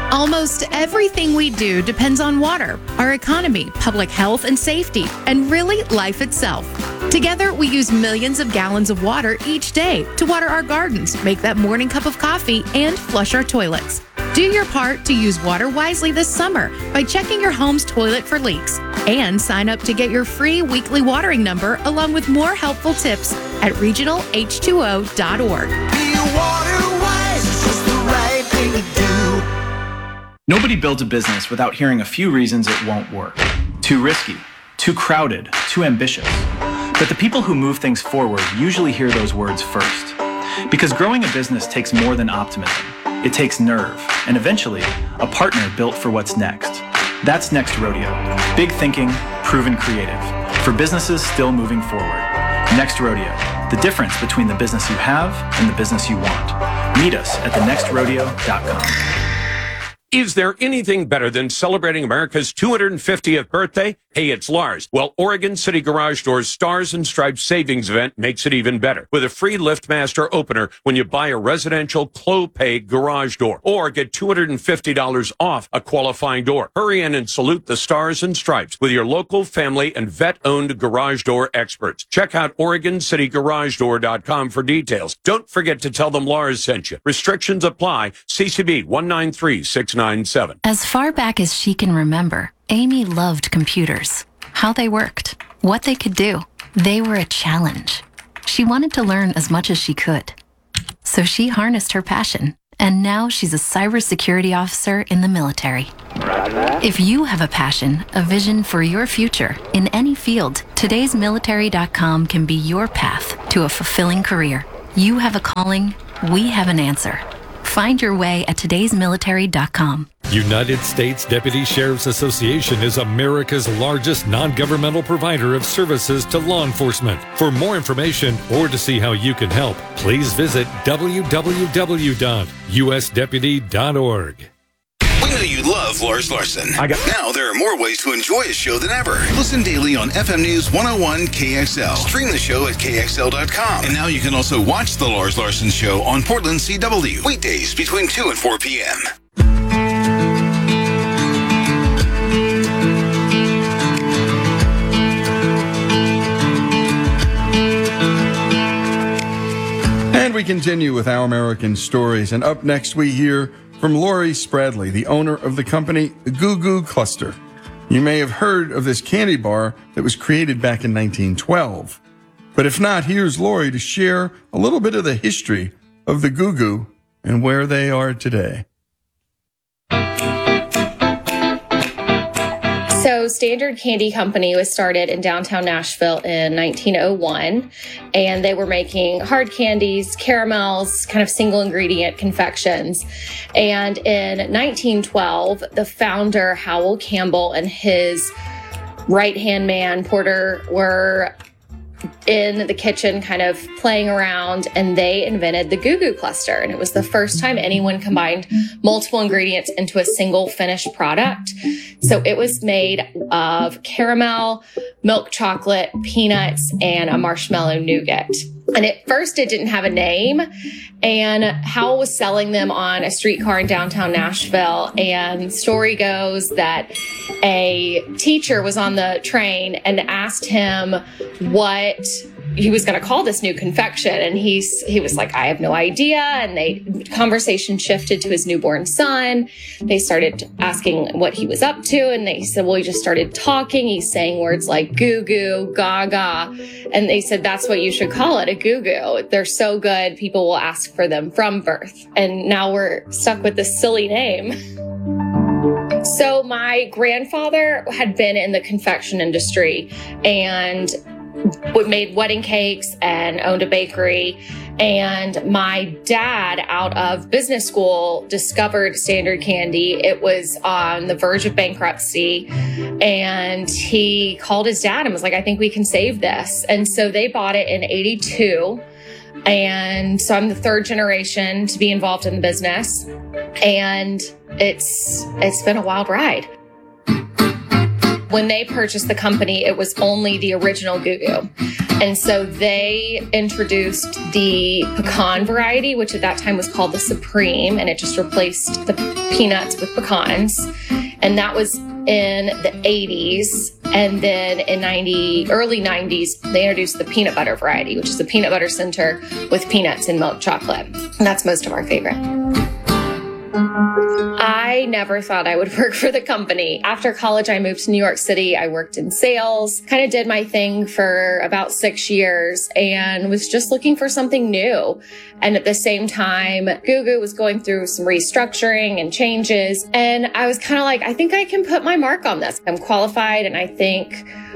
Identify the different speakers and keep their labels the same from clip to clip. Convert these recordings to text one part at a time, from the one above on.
Speaker 1: Almost everything we do depends on water, our economy, public health and safety, and really life itself. Together, we use millions of gallons of water each day to water our gardens, make that morning cup of coffee, and flush our toilets. Do your part to use water wisely this summer by checking your home's toilet for leaks. And sign up to get your free weekly watering number along with more helpful tips at regionalh2o.org.
Speaker 2: Be water wise, it's just the right thing to do.
Speaker 3: Nobody builds a business without hearing a few reasons it won't work. Too risky, too crowded, too ambitious. But the people who move things forward usually hear those words first. Because growing a business takes more than optimism. It takes nerve, and eventually, a partner built for what's next. That's Next Rodeo. Big thinking, proven creative. For businesses still moving forward. Next Rodeo. The difference between the business you have and the business you want. Meet us at thenextrodeo.com.
Speaker 4: Is there anything better than celebrating America's 250th birthday? Hey, it's Lars. Well, Oregon City Garage Door's Stars and Stripes Savings Event makes it even better with a free LiftMaster opener when you buy a residential Clopay garage door or get $250 off a qualifying door. Hurry in and salute the Stars and Stripes with your local family and vet-owned garage door experts. Check out OregonCityGarageDoor.com for details. Don't forget to tell them Lars sent you. Restrictions apply. CCB 193697.
Speaker 5: As far back as she can remember, Amy loved computers, how they worked, what they could do. They were a challenge. She wanted to learn as much as she could. So she harnessed her passion, and now she's a cybersecurity officer in the military. If you have a passion, a vision for your future in any field, todaysmilitary.com can be your path to a fulfilling career. You have a calling, we have an answer. Find your way at todaysmilitary.com.
Speaker 6: United States Deputy Sheriff's Association is America's largest non-governmental provider of services to law enforcement. For more information or to see how you can help, please visit www.usdeputy.org.
Speaker 7: We know you love Lars Larson. Now there are more ways to enjoy his show than ever. Listen daily on FM News 101 KXL. Stream the show at KXL.com. And now you can also watch The Lars Larson Show on Portland CW. Weekdays between 2 and 4 p.m.
Speaker 8: And we continue with Our American Stories. And up next, we hear from Lori Spradley, the owner of the company Goo Goo Cluster. You may have heard of this candy bar that was created back in 1912. But if not, here's Lori to share a little bit of the history of the Goo Goo and where they are today.
Speaker 9: So Standard Candy Company was started in downtown Nashville in 1901, and they were making hard candies, caramels, kind of single ingredient confections. And in 1912, the founder, Howell Campbell, and his right-hand man, Porter, were in the kitchen kind of playing around, and they invented the Goo Goo Cluster. And it was the first time anyone combined multiple ingredients into a single finished product. So it was made of caramel, milk chocolate, peanuts, and a marshmallow nougat. And at first it didn't have a name, and Howell was selling them on a streetcar in downtown Nashville. And story goes that a teacher was on the train and asked him what he was going to call this new confection. And he was like, I have no idea. And conversation shifted to his newborn son. They started asking what he was up to. And they said, well, he just started talking. He's saying words like goo goo, gaga. And they said, that's what you should call it, a goo goo. They're so good. People will ask for them from birth. And now we're stuck with this silly name. So my grandfather had been in the confection industry and made wedding cakes and owned a bakery. And my dad, out of business school, discovered Standard Candy. It was on the verge of bankruptcy. And he called his dad and was like, I think we can save this. And so they bought it in 82. And so I'm the third generation to be involved in the business. And it's been a wild ride. When they purchased the company, it was only the original Goo Goo. And so they introduced the pecan variety, which at that time was called the Supreme, and it just replaced the peanuts with pecans. And that was in the 80s. And then in early 90s, they introduced the peanut butter variety, which is the peanut butter center with peanuts and milk chocolate. And that's most of our favorite. I never thought I would work for the company. After college, I moved to New York City. I worked in sales, kind of did my thing for about 6 years and was just looking for something new. And at the same time, GooGoo was going through some restructuring and changes. And I was kind of like, I think I can put my mark on this. I'm qualified and I think,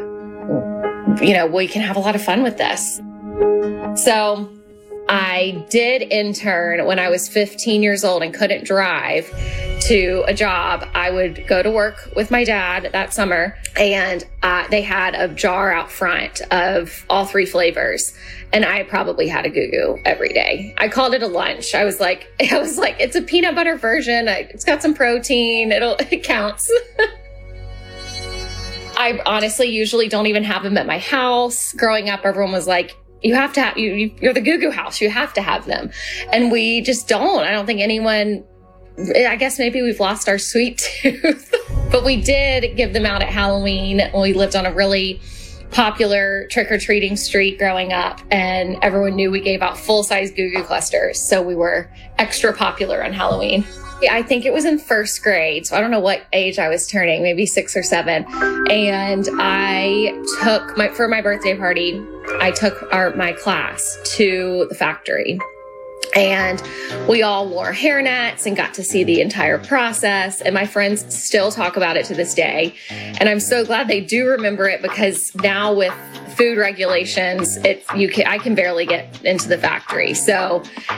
Speaker 9: we can have a lot of fun with this. So I did intern when I was 15 years old and couldn't drive to a job. I would go to work with my dad that summer, and they had a jar out front of all 3 flavors. And I probably had a GooGoo every day. I called it a lunch. I was like, it's a peanut butter version. It's got some protein. It counts. I honestly usually don't even have them at my house. Growing up, everyone was like, you have to have, you're the GooGoo house. You have to have them. And we just don't. I don't think anyone, I guess maybe we've lost our sweet tooth. But we did give them out at Halloween. We lived on a really popular trick-or-treating street growing up, and everyone knew we gave out full-size GooGoo clusters. So we were extra popular on Halloween. I think it was in first grade. So I don't know what age I was turning, maybe 6 or 7. And I took for my birthday party, I took my class to the factory. And we all wore hairnets and got to see the entire process. And my friends still talk about it to this day. And I'm so glad they do remember it, because now with food regulations, I can barely get into the factory. So